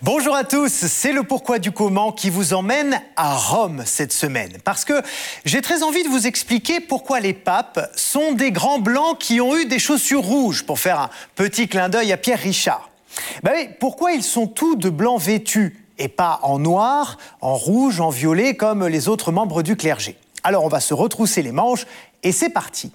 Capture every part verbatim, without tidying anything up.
Bonjour à tous, c'est le pourquoi du comment qui vous emmène à Rome cette semaine. Parce que j'ai très envie de vous expliquer pourquoi les papes sont des grands blancs qui ont eu des chaussures rouges, pour faire un petit clin d'œil à Pierre Richard. Ben oui, pourquoi ils sont tous de blanc vêtus et pas en noir, en rouge, en violet comme les autres membres du clergé. Alors on va se retrousser les manches et c'est parti.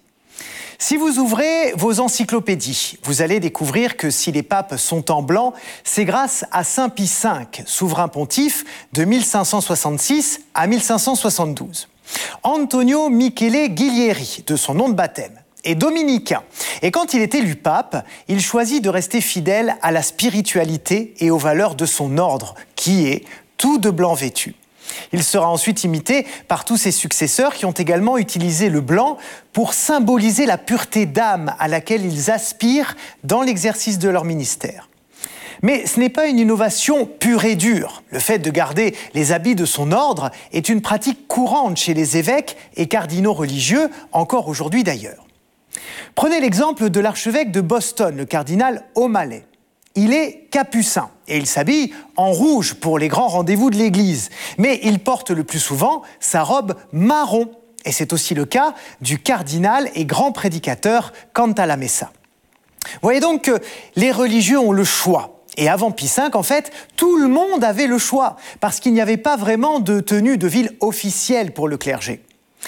Si vous ouvrez vos encyclopédies, vous allez découvrir que si les papes sont en blanc, c'est grâce à Saint Pie cinq, souverain pontife de mille cinq cent soixante-six à mille cinq cent soixante-douze. Antonio Michele Ghiglieri, de son nom de baptême, est dominicain. Et quand il est élu pape, il choisit de rester fidèle à la spiritualité et aux valeurs de son ordre, qui est tout de blanc vêtu. Il sera ensuite imité par tous ses successeurs qui ont également utilisé le blanc pour symboliser la pureté d'âme à laquelle ils aspirent dans l'exercice de leur ministère. Mais ce n'est pas une innovation pure et dure. Le fait de garder les habits de son ordre est une pratique courante chez les évêques et cardinaux religieux, encore aujourd'hui d'ailleurs. Prenez l'exemple de l'archevêque de Boston, le cardinal O'Malley. Il est capucin et il s'habille en rouge pour les grands rendez-vous de l'Église. Mais il porte le plus souvent sa robe marron. Et c'est aussi le cas du cardinal et grand prédicateur Cantalamessa. Vous voyez donc que les religieux ont le choix. Et avant Pie cinq, en fait, tout le monde avait le choix, parce qu'il n'y avait pas vraiment de tenue de ville officielle pour le clergé.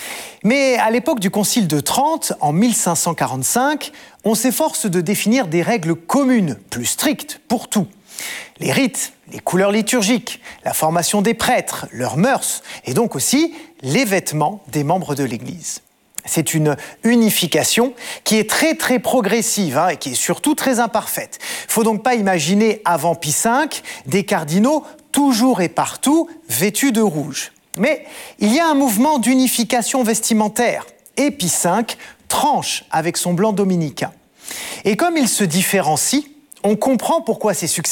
Mais à l'époque du Concile de Trente, en mille cinq cent quarante-cinq, on s'efforce de définir des règles communes, plus strictes pour tout. Les rites, les couleurs liturgiques, la formation des prêtres, leurs mœurs, et donc aussi les vêtements des membres de l'Église. C'est une unification qui est très très progressive hein, et qui est surtout très imparfaite. Il ne faut donc pas imaginer avant Pie cinq des cardinaux toujours et partout vêtus de rouge. Mais il y a un mouvement d'unification vestimentaire et Pie cinq tranche avec son blanc dominicain. Et comme il se différencie, on comprend pourquoi ses successeurs